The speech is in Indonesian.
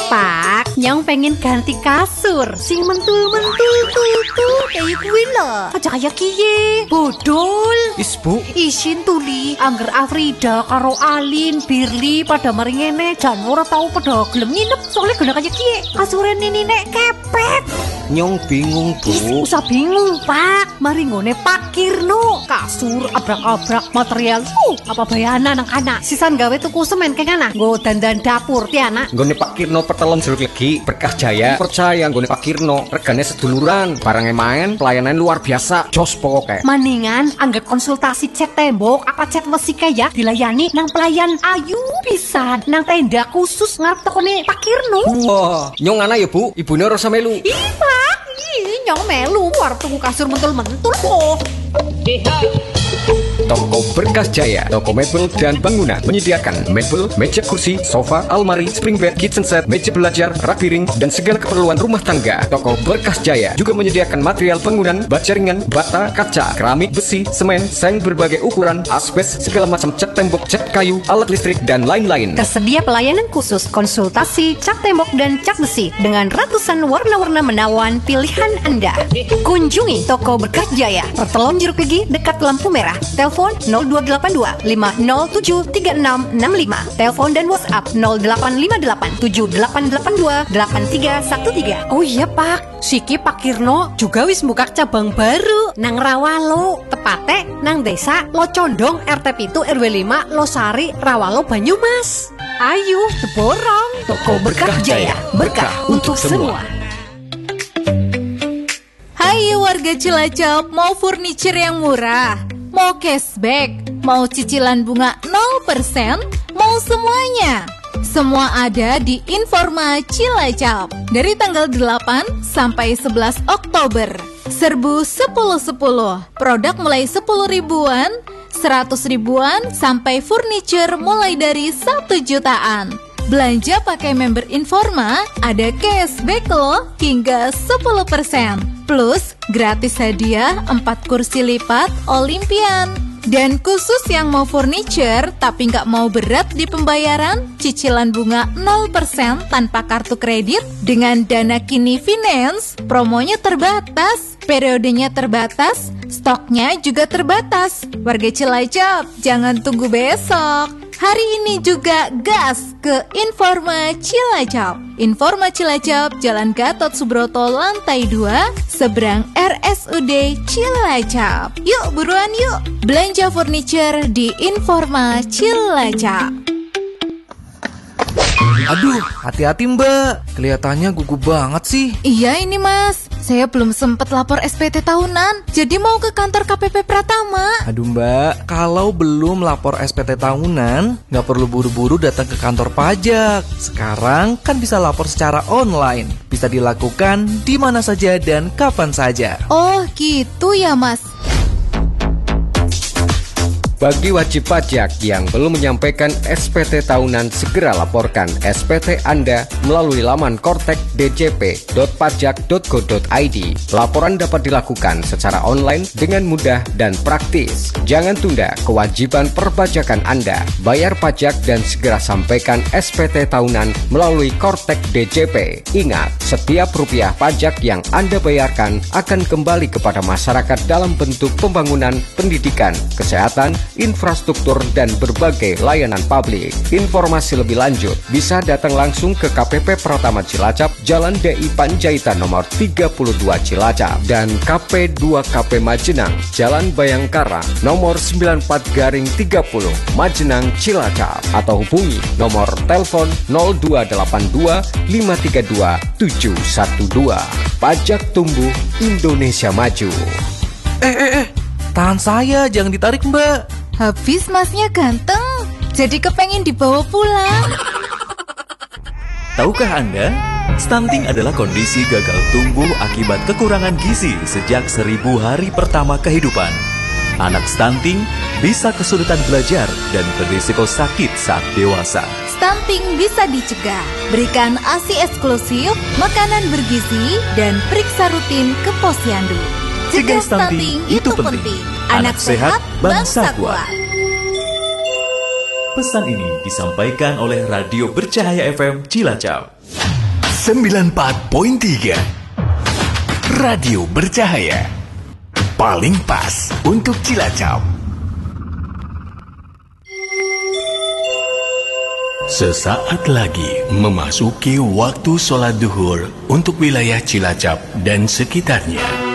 Pak, Nyong pengen ganti kasur sing mentul-mentul tuh kayak kuwi lho. Aja kaya kiye, bodol. Bu, Isin tuli, angger Afrida karo Alin, Birli pada mari ngene jan ora tau pada gelem nginep soalnya gena kaya kiye. Kasure nini nek kepet. Nyong bingung, Bu. Usah bingung, Pak. Mari ngone Pak Kirno. Kasur abrak-abrak material. Apa bayana nang kana? Sisan gawe tuku semen kengana. Nggo dandan dapur tiana. Nggone Pak Kirno Pertelon Jeruk Legi, Berkah Jaya. Percaya nggone Pak Kirno, regane seduluran, barangnya main, pelayanan luar biasa. Jos pokoke. Maningan angger konsultasi cat tembok apa cat wesi kaya dilayani nang pelayan ayu pisan nang tenda khusus ngarep tokone Pak Kirno. Wah, Nyong ana ya, Bu. Ibune ora samelu. Ih, Pak, Nyong melu arep tuku kasur mentul-mentul kok. Toko Berkah Jaya, toko mebel dan bangunan menyediakan mebel, meja kursi, sofa, almari, spring bed, kitchen set, meja belajar, rak piring, dan segala keperluan rumah tangga. Toko Berkah Jaya juga menyediakan material bangunan, baja ringan, bata, kaca, keramik, besi, semen, seng berbagai ukuran, asbes, segala macam cat tembok, cat kayu, alat listrik, dan lain-lain. Tersedia pelayanan khusus konsultasi cat tembok dan cat besi dengan ratusan warna-warna menawan pilihan Anda. Kunjungi Toko Berkah Jaya, Pertelon Jeruk Legi dekat lampu merah. Telepon 0282 507 3665. Telepon dan WhatsApp 0858 7882 8313. Oh iya Pak, Siki Pak Kirno juga wis buka cabang baru nang Rawalo, tepate nang desa Locondong RT 7 RW 5 Losari Rawalo Banyumas. Ayo seborong Toko Berkah Jaya, berkah untuk semua. Hai warga Cilacap, mau furniture yang murah, mau cashback, mau cicilan bunga 0%, mau semuanya. Semua ada di Informa Cilacap. Dari tanggal 8 sampai 11 Oktober. Serbu 10-10. Produk mulai 10 ribuan, 100 ribuan, sampai furniture mulai dari 1 jutaan. Belanja pakai member Informa, ada cashback loh hingga 10%. Plus gratis hadiah 4 kursi lipat Olympian. Dan khusus yang mau furniture tapi nggak mau berat di pembayaran, cicilan bunga 0% tanpa kartu kredit dengan Dana Kini Finance. Promonya terbatas, periodenya terbatas, stoknya juga terbatas. Warga Cilacap, jangan tunggu besok. Hari ini juga gas ke Informa Cilacap. Informa Cilacap, Jalan Gatot Subroto, lantai 2, seberang RSUD Cilacap. Yuk buruan yuk, belanja furniture di Informa Cilacap. Aduh, hati-hati Mbak. Kelihatannya gugup banget sih. Iya ini Mas, saya belum sempat lapor SPT tahunan, jadi mau ke kantor KPP Pratama. Aduh Mbak, kalau belum lapor SPT tahunan, nggak perlu buru-buru datang ke kantor pajak. Sekarang kan bisa lapor secara online. Bisa dilakukan di mana saja dan kapan saja. Oh gitu ya Mas. Bagi wajib pajak yang belum menyampaikan SPT tahunan, segera laporkan SPT Anda melalui laman kortek.djp.pajak.go.id. Laporan dapat dilakukan secara online dengan mudah dan praktis. Jangan tunda kewajiban perpajakan Anda. Bayar pajak dan segera sampaikan SPT tahunan melalui Kortek DJP. Ingat, setiap rupiah pajak yang Anda bayarkan akan kembali kepada masyarakat dalam bentuk pembangunan, pendidikan, kesehatan, infrastruktur, dan berbagai layanan publik. Informasi lebih lanjut bisa datang langsung ke KPP Pratama Cilacap, Jalan DI Panjaitan nomor 32 Cilacap, dan KP2KP Majenang, Jalan Bayangkara nomor 94/30 Majenang Cilacap, atau hubungi nomor telepon 0282 532 712. Pajak tumbuh, Indonesia maju. Tahan saya, jangan ditarik Mbak. Habis Masnya ganteng, jadi kepengen dibawa pulang. Tahukah Anda, stunting adalah kondisi gagal tumbuh akibat kekurangan gizi sejak 1000 hari pertama kehidupan. Anak stunting bisa kesulitan belajar dan berisiko sakit saat dewasa. Stunting bisa dicegah. Berikan ASI eksklusif, makanan bergizi, dan periksa rutin ke posyandu. Cegah stunting itu penting. Anak sehat, bangsa kuat. Pesan ini disampaikan oleh Radio Bercahaya FM Cilacap. 94.3 Radio Bercahaya, paling pas untuk Cilacap. Sesaat lagi memasuki waktu sholat duhur untuk wilayah Cilacap dan sekitarnya.